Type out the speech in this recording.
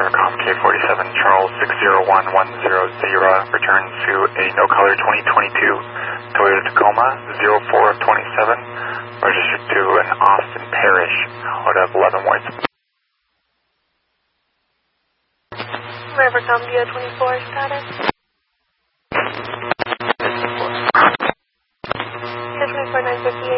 Rivercom K47 Charles 60110, returns to a no-color 2022 Toyota Tacoma 04 of 27, registered to an Austin Parish, out of Leavenworth. Rivercom DO24 status. 958.